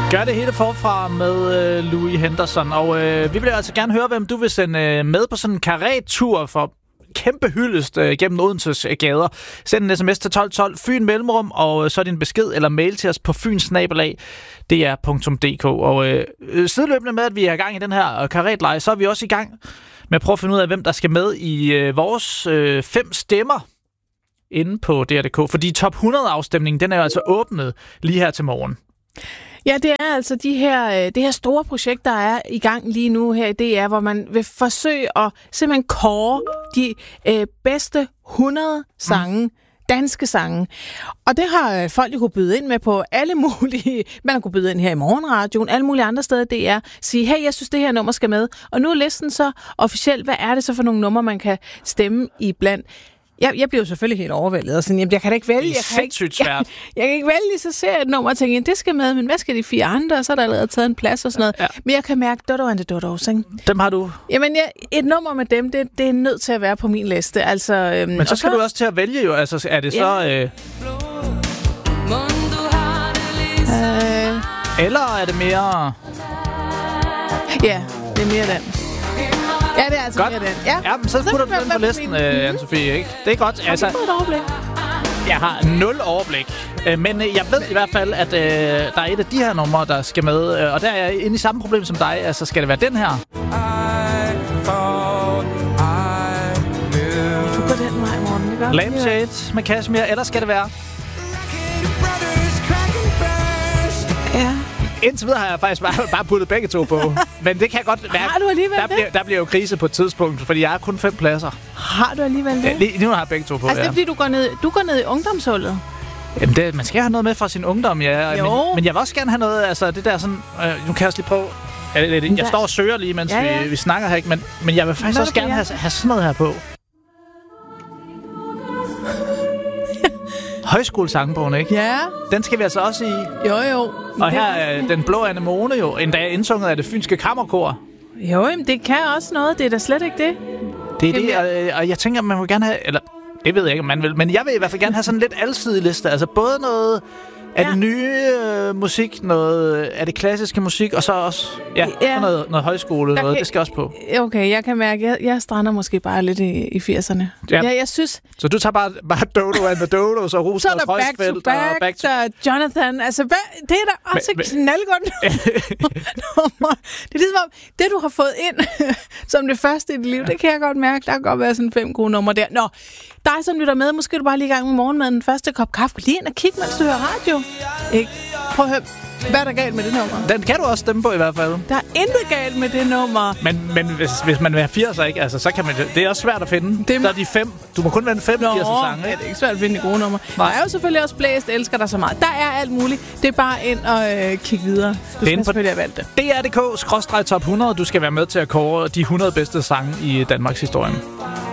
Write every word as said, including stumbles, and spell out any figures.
Gør det hele forfra med øh, Louis Henderson. Og øh, vi vil altså gerne høre, hvem du vil sende øh, med på sådan en karré-tur for kæmpe hyldest øh, gennem Odenses øh, gader. Send en sms til tolv tolv, Fyn Mellemrum, og øh, så din besked eller mail til os på fynsnabelag d r punktum d k. Og øh, sideløbende med, at vi er i gang i den her øh, karré-leje, så er vi også i gang med at prøve at finde ud af, hvem der skal med i øh, vores øh, fem stemmer inde på D R punktum d k. Fordi top hundrede-afstemningen, den er jo altså åbnet lige her til morgen. Ja, det er altså de her, det her store projekt, der er i gang lige nu her i D R, hvor man vil forsøge at simpelthen kåre de øh, bedste hundrede sange, mm. danske sange. Og det har øh, folk jo kunne byde ind med på alle mulige... Man har kunne byde ind her i Morgenradioen, alle mulige andre steder i D R. Sige, hey, jeg synes, det her nummer skal med. Og nu er listen så officielt, hvad er det så for nogle numre, man kan stemme i blandt? Jeg, jeg bliver jo selvfølgelig helt overvældet, og sådan, jamen, jeg kan da ikke vælge. Det er sindssygt svært. Jeg, jeg kan ikke vælge, så ser jeg et nummer og tænker, det skal med, men hvad skal de fire andre? Og så er der allerede taget en plads og sådan noget. Ja. Men jeg kan mærke, Dodo and the Dodos, ikke? Dem har du. Jamen, jeg, et nummer med dem, det, det er nødt til at være på min liste. Altså, øhm, men så skal så, du også til at vælge jo. Altså, er det så... Ja. Øh... Øh... Eller er det mere... Ja, det er mere den. Ja, det er altså godt. mere den. Ja, ja men så putter du den på listen, øh, Anne-Sophie, ikke? Det er godt. Har altså, du fået et overblik? Jeg har nul overblik. Øh, men jeg ved i hvert fald, at øh, der er et af de her numre, der skal med. Øh, og der er jeg inde i samme problem som dig. Altså, skal det være den her? Du går den vej, Morten. Det gør Lampshade med Kashmir. Eller skal det være? Ja. Indtil videre har jeg faktisk bare, bare puttet begge to på. Men det kan godt være... Har du alligevel der det? Bliver, der bliver jo krise på et tidspunkt, fordi jeg har kun fem pladser. Har du alligevel det? Ja, lige nu har jeg begge to på, altså, ja. det er fordi, du går ned, du går ned i ungdomshullet. Jamen, det, man skal have noget med fra sin ungdom, ja. Men, men jeg vil også gerne have noget, altså det der sådan... Øh, nu kan jeg også lige prøve... Jeg, jeg, jeg står og søger lige, mens ja, ja. Vi, vi snakker her, ikke? Men, men jeg vil faktisk Nå, også gerne have, have sådan noget her på. Højskolesangbogen, ikke? Ja. Den skal vi altså også i. Jo, jo. Og her er den blå anemone jo, endda indsunget af det fynske kammerkor. Jo, men det kan også noget. Det er da slet ikke det. Det er det, og, og jeg tænker, man må gerne have... Eller, det ved jeg ikke, om man vil. Men jeg vil i hvert fald gerne have sådan en lidt alsidig liste. Altså både noget af ja. det nye øh, musik, noget af det klassiske musik, og så også ja, ja. noget, noget højskole. Noget. Kan, det skal også på. Okay, jeg kan mærke, jeg, jeg strander måske bare lidt i, i firserne. Ja. Jeg, jeg synes... Så du tager bare, bare Dodo and the Dodos og Rosa og Frøsfeldt og Back to Jonathan. Altså, det er da også et knaldgodt nummer. Det er ligesom om, det du har fået ind som det første i dit liv, det kan jeg godt mærke. Der kan godt være sådan fem gode numre der. Nå, dig som lytter med, måske er du bare lige i gang med morgenmaden, den første kop kaffe. Lige ind og kig, mens du hører radio. Ikke? Prøv at høre. Hvad er der galt med det nummer? Den kan du også stemme på i hvert fald. Der er intet galt med det nummer. Men, men hvis, hvis man vil have firser, ikke? Altså, så kan man, det er også svært at finde. Det der er de fem. Du må kun vende fem firser sange. Ja, det er ikke svært at finde de gode numre. Der er jo selvfølgelig også Blæst, elsker dig så meget. Der er alt muligt. Det er bare ind og øh, kigge videre. Du skal selvfølgelig have valgt det. D R punktum d k skråstreg top hundrede. Du skal være med til at kåre de hundrede bedste sange i Danmarks historie.